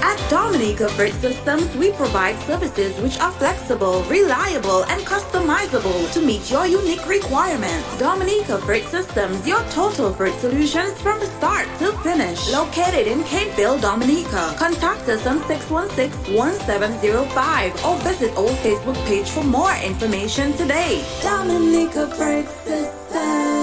At Dominica Freight Systems, we provide services which are flexible, reliable, and customizable to meet your unique requirements. Dominica Freight Systems, your total freight solutions from start to finish. Located in Capeville, Dominica. Contact us on 616-1705 or visit our Facebook page for more information today. Dominica Freight Systems.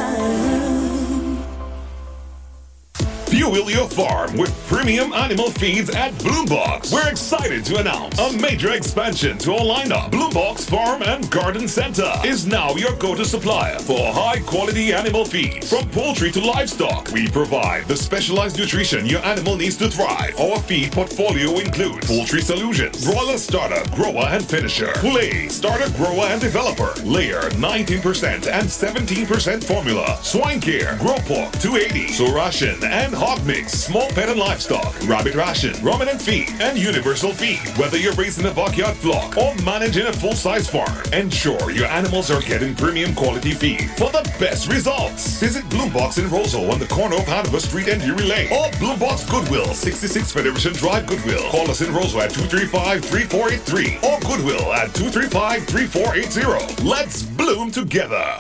Fuel your farm with premium animal feeds at Bloombox. We're excited to announce a major expansion to our lineup. Bloombox Farm and Garden Center is now your go-to supplier for high-quality animal feeds. From poultry to livestock, we provide the specialized nutrition your animal needs to thrive. Our feed portfolio includes poultry solutions, broiler starter, grower and finisher, poulet, starter, grower and developer, layer 19% and 17% formula, swine care, grow pork 280, so ration and hog mix, small pet and livestock, rabbit ration, ruminant feed, and universal feed. Whether you're raising a backyard flock or managing a full-size farm, ensure your animals are getting premium quality feed for the best results. Visit Bloombox in Roseau on the corner of Hanover Street and Erie Lane, or Bloombox Goodwill, 66 Federation Drive, Goodwill. Call us in Roseau at 235-3483 or Goodwill at 235-3480. Let's bloom together.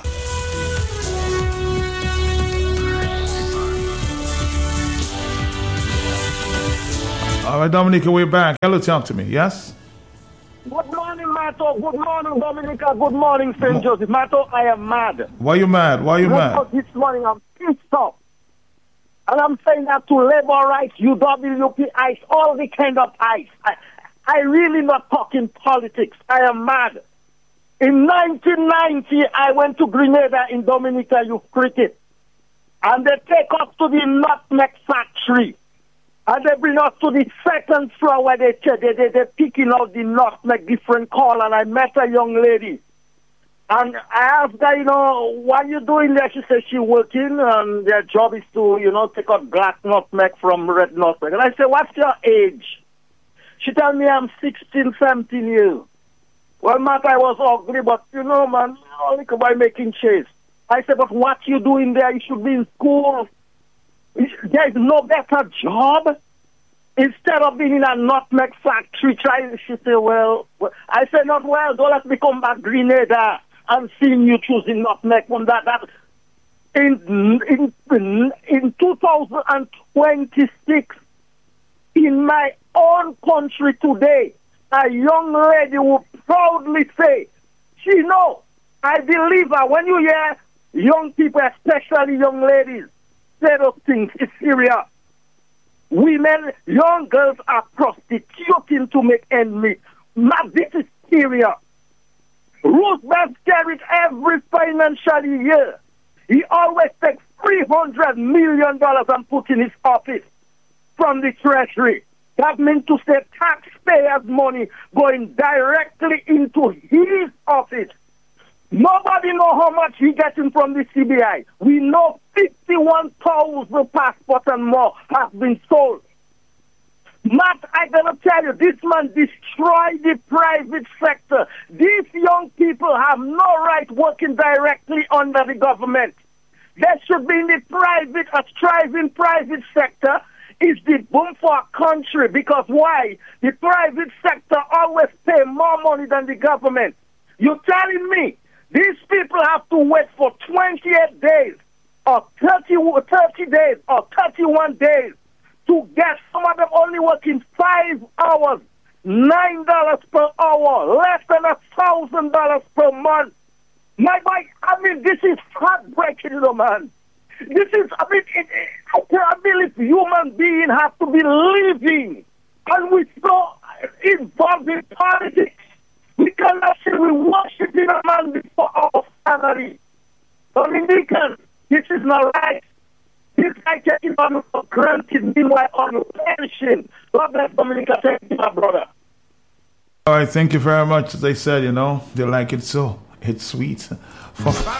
All right, Dominica, we're back. Hello, talk to me. Yes? Good morning, Mato. Good morning, Dominica. Good morning, St. Joseph. Mato, I am mad. Why you mad? Why you mad? This morning, I'm pissed off. And I'm saying that to labor rights, UWP, ICE, all the kind of ICE. I really not talking politics. I am mad. In 1990, I went to Grenada in Dominica Youth Cricket. And they take us to the nutmeg factory. And they bring us to the second floor where they're picking out the nutmeg, different color. And I met a young lady. And I asked her, what are you doing there? She said she's working and their job is to, take out black nutmeg from red nutmeg. And I said, what's your age? She told me I'm 16, 17 years. Well, Matt, I was ugly, but, man, only by making chase. I said, but what you doing there? You should be in school. There is no better job. Instead of being in a nutmeg factory, she said, well, I said, not well, don't let me come back Grenada and seeing you choosing nutmeg from that. In 2026, in my own country today, a young lady will proudly say, I believe her. When you hear young people, especially young ladies, say those things, it's serious. Women, young girls are prostituting to make ends meet. This is serious. Roosevelt carried every financial year. He always takes $300 million and put in his office from the Treasury. That means to say taxpayers' money going directly into his office. Nobody know how much he getting from the CBI. We know 51,000 passports and more have been sold. Matt, I gotta tell you, this man destroyed the private sector. These young people have no right working directly under the government. They should be in the private, a thriving private sector is the boom for a country. Because why? The private sector always pay more money than the government. You're telling me these people have to wait for 28 days or 30 days or 31 days to get, some of them only working 5 hours, $9 per hour, less than $1,000 per month. My boy, this is heartbreaking, man. This is, I can't believe human beings have to be living, and we're so involved in politics. We cannot say we worship in a man before our family. Dominican, this is not right. This guy taking on for granted, meanwhile on your pension. God bless Dominica. Thank you, my brother. All right, thank you very much. As I said, they like it so. It's sweet.